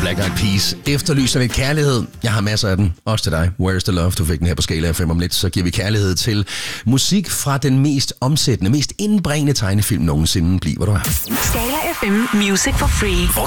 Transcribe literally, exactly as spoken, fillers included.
Black Eyed Peas efterlyser lidt kærlighed. Jeg har masser af den, også til dig. Where's the love? Du fik den her på skala af fem om lidt. Så giver vi kærlighed til musik fra den mest omsættende, mest indbringende tegnefilm nogensinde. Bliv, hvor du er. Skala F M Music for Free.